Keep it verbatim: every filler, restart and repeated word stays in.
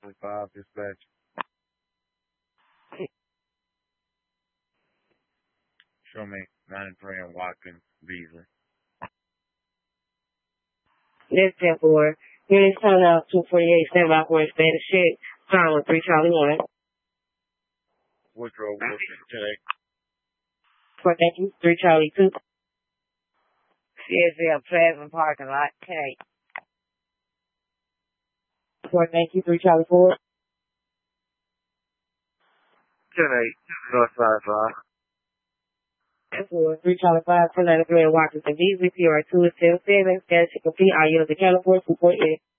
five dispatch. Show me ninety-three and Watkins, Beasley. That's ten four. Units turn out two forty-eight, stand by for expanded shit. Time with three Charlie one. Woodrow Wilson today. For thank you, three Charlie two. C S L Plaza parking lot, K. For thank you, three Charlie four. ten eight, North Side five. For three Charlie five, for ninety-three and Washington, Beasley, P R two is ten seven, status complete, I yield to California, two point eight.